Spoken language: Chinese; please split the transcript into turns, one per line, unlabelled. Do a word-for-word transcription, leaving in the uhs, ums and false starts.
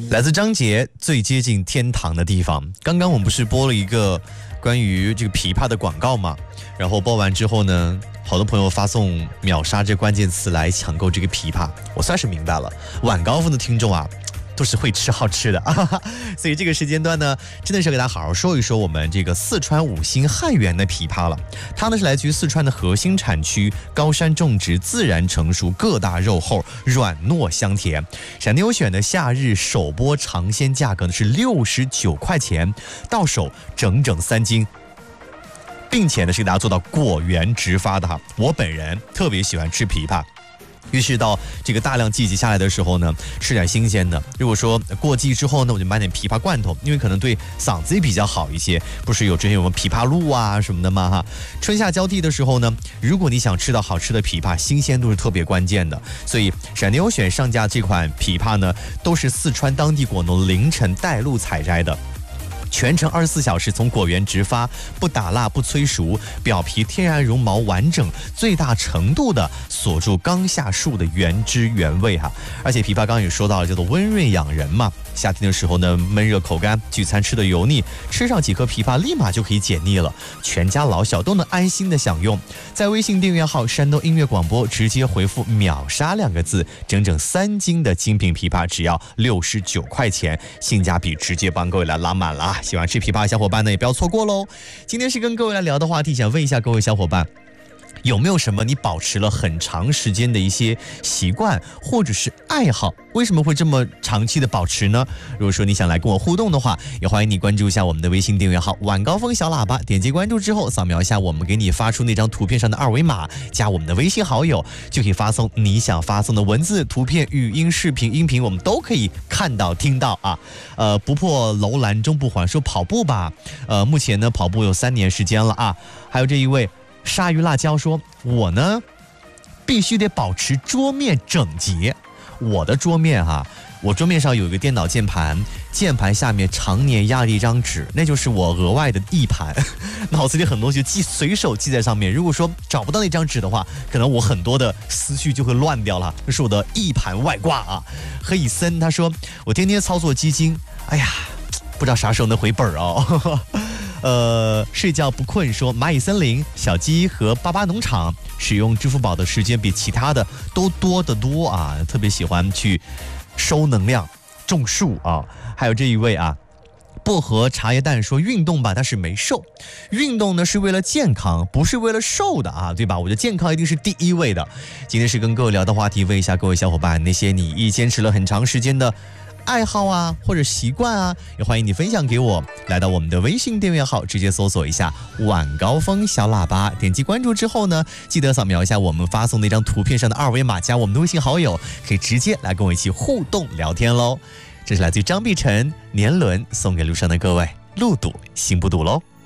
来自张杰最接近天堂的地方。刚刚我们不是播了一个关于这个琵琶的广告嘛？然后播完之后呢，好多朋友发送秒杀这关键词来抢购这个琵琶，我算是明白了，晚高峰的听众啊，都是会吃好吃的啊，所以这个时间段呢，真的是给大家好好说一说我们这个四川五星汉源的枇杷了。它呢是来自于四川的核心产区，高山种植，自然成熟，个大肉厚，软糯香甜。闪电优选的夏日首播尝鲜价格呢是六十九块钱，到手整整三斤。并且呢是给大家做到果园直发的哈。我本人特别喜欢吃枇杷。于是到这个大量季节下来的时候呢，吃点新鲜的。如果说过季之后呢，我就买点枇杷罐头，因为可能对嗓子也比较好一些。不是有之前有什么枇杷露啊什么的吗？哈，春夏交替的时候呢，如果你想吃到好吃的枇杷，新鲜度是特别关键的。所以闪电优选上架这款枇杷呢，都是四川当地果农凌晨带路采摘的。全程二十四小时从果园直发，不打蜡不催熟，表皮天然绒毛完整，最大程度的锁住刚下树的原汁原味哈。而且枇杷刚刚也说到了，叫做温润养人嘛。夏天的时候呢，闷热口干，聚餐吃的油腻，吃上几颗枇杷立马就可以解腻了，全家老小都能安心的享用。在微信订阅号山东音乐广播直接回复秒杀两个字，整整三斤的精品枇杷只要六十九块钱，性价比直接帮各位来拉满了啊！喜欢吃枇杷的小伙伴呢，也不要错过喽。今天是跟各位来聊的话题，想问一下各位小伙伴，有没有什么你保持了很长时间的一些习惯或者是爱好？为什么会这么长期的保持呢？如果说你想来跟我互动的话，也欢迎你关注一下我们的微信订阅号晚高峰小喇叭，点击关注之后，扫描一下我们给你发出那张图片上的二维码，加我们的微信好友，就可以发送你想发送的文字、图片、语音、视频、音频，我们都可以看到听到啊。呃，不破楼兰终不还，说跑步吧，呃，目前呢跑步有三年时间了啊。还有这一位鲨鱼辣椒说，我呢必须得保持桌面整洁。我的桌面哈、啊，我桌面上有一个电脑键盘，键盘下面常年压着一张纸，那就是我额外的E盘，脑子里很多东西记随手记在上面。如果说找不到那张纸的话，可能我很多的思绪就会乱掉了。这是我的E盘外挂啊。何以森他说，我天天操作基金，哎呀，不知道啥时候能回本哦。呃，睡觉不困说，蚂蚁森林、小鸡和巴巴农场使用支付宝的时间比其他的都多得多啊，特别喜欢去收能量、种树啊。还有这一位啊，薄荷茶叶蛋说，运动吧，但是没瘦。运动呢是为了健康，不是为了瘦的啊，对吧？我觉得健康一定是第一位的。今天是跟各位聊的话题，问一下各位小伙伴，那些你已坚持了很长时间的爱好啊，或者习惯啊，也欢迎你分享给我。来到我们的微信订阅号，直接搜索一下晚高峰小喇叭，点击关注之后呢，记得扫描一下我们发送那张图片上的二维码，加我们的微信好友，可以直接来跟我一起互动聊天喽。这是来自于张碧晨年轮送给路上的各位，路堵心不堵喽。